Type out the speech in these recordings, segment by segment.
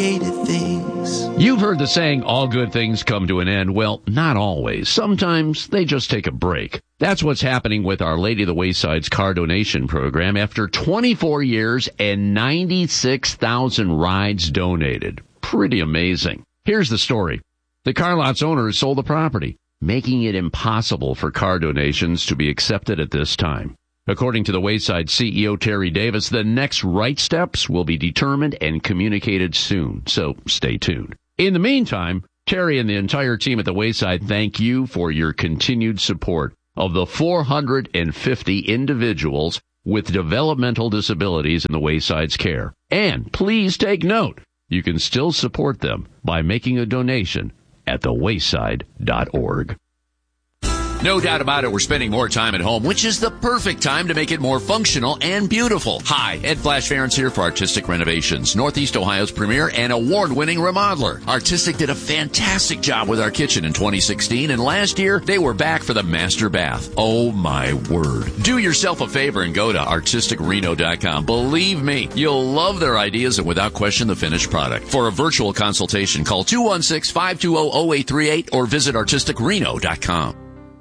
complicated things. You've heard the saying, all good things come to an end. Well, not always. Sometimes they just take a break. That's what's happening with Our Lady of the Wayside's car donation program after 24 years and 96,000 rides donated. Pretty amazing. Here's the story. The car lot's owner has sold the property, making it impossible for car donations to be accepted at this time. According to the Wayside CEO, Terry Davis, the next right steps will be determined and communicated soon, so stay tuned. In the meantime, Terry and the entire team at the Wayside thank you for your continued support of the 450 individuals with developmental disabilities in the Wayside's care. And please take note, you can still support them by making a donation at thewayside.org. No doubt about it, we're spending more time at home, which is the perfect time to make it more functional and beautiful. Hi, Ed Flash Ferentz here for Artistic Renovations, Northeast Ohio's premier and award-winning remodeler. Artistic did a fantastic job with our kitchen in 2016, and last year, they were back for the master bath. Oh my word. Do yourself a favor and go to artisticreno.com. Believe me, you'll love their ideas and without question the finished product. For a virtual consultation, call 216-520-0838 or visit artisticreno.com.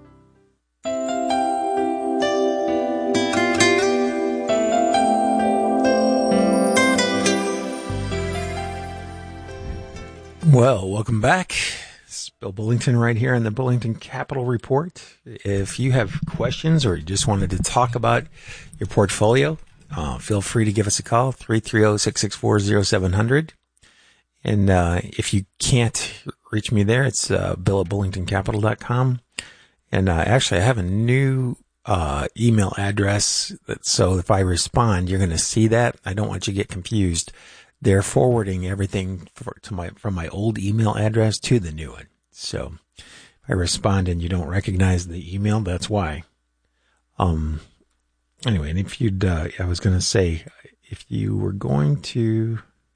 Well, welcome back. It's Bill Bullington right here on the Bullington Capital Report. If you have questions or you just wanted to talk about your portfolio, feel free to give us a call, 330-664-0700. And if you can't reach me there, it's Bill at BullingtonCapital.com. And actually, I have a new email address, so if I respond, you're going to see that. I don't want you to get confused. They're forwarding everything from my old email address to the new one. So if I respond and you don't recognize the email, that's why. Anyway, and if you'd, I was going to say, if you were going to,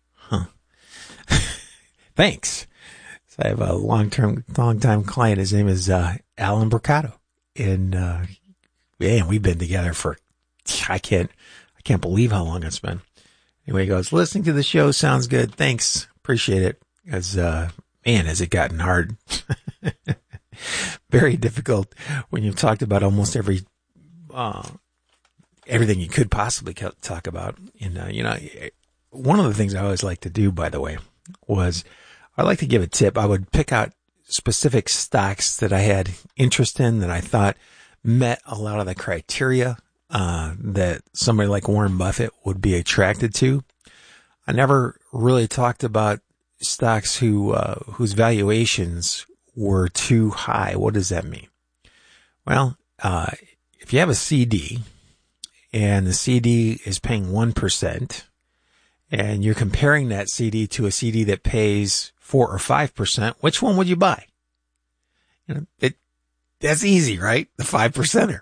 thanks. So I have a long-time client. His name is Alan Bricado, and man, we've been together for I can't believe how long it's been. Anyway, he goes, listening to the show sounds good. Thanks. Appreciate it. As, man, has it gotten hard. Very difficult when you've talked about almost everything you could possibly talk about. And, one of the things I always like to do, by the way, was I like to give a tip. I would pick out specific stocks that I had interest in that I thought met a lot of the criteria that somebody like Warren Buffett would be attracted to. I never really talked about stocks whose valuations were too high. What does that mean? Well, if you have a CD and the CD is paying 1% and you're comparing that CD to a CD that pays 4 or 5%, which one would you buy? That's easy, right? The 5%er.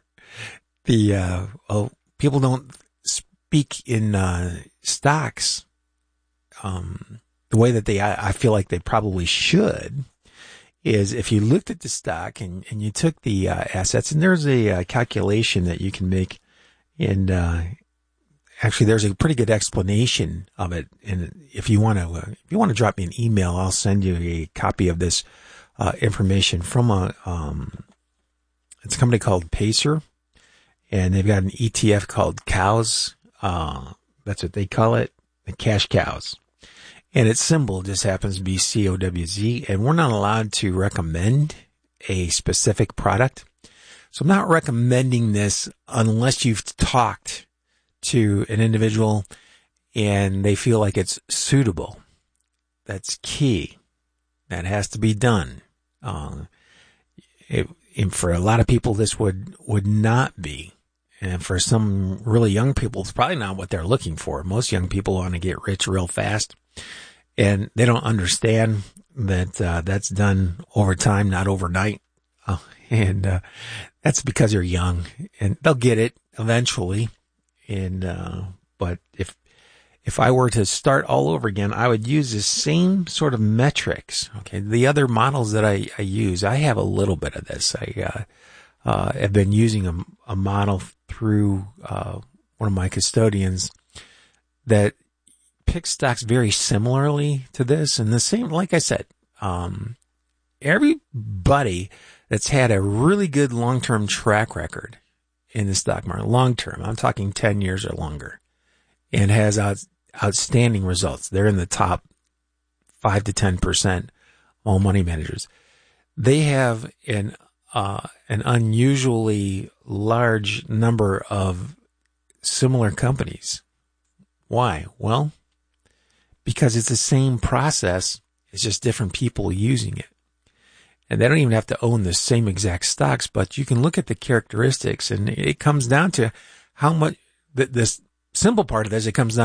People don't speak in stocks the way that I feel like they probably should. Is if you looked at the stock and you took the assets, and there's a calculation that you can make, and actually there's a pretty good explanation of it. And if you want to drop me an email, I'll send you a copy of this information from it's a company called Pacer. And they've got an ETF called Cows. That's what they call it, the cash cows. And its symbol just happens to be COWZ. And we're not allowed to recommend a specific product. So I'm not recommending this unless you've talked to an individual and they feel like it's suitable. That's key. That has to be done. And for a lot of people, this would not be. And for some really young people, it's probably not what they're looking for. Most young people want to get rich real fast, and they don't understand that that's done over time, not overnight. And that's because they're young, and they'll get it eventually. And but if I were to start all over again, I would use the same sort of metrics. Okay, the other models that I use, I have a little bit of this. I have been using a model through one of my custodians that pick stocks very similarly to this, and the same, like I said, everybody that's had a really good long-term track record in the stock market, long-term, I'm talking 10 years or longer, and has outstanding results. They're in the top 5 to 10% all money managers. They have an unusually large number of similar companies. Why? Well, because it's the same process. It's just different people using it. And they don't even have to own the same exact stocks, but you can look at the characteristics, and it comes down to how much, this simple part of this, it comes down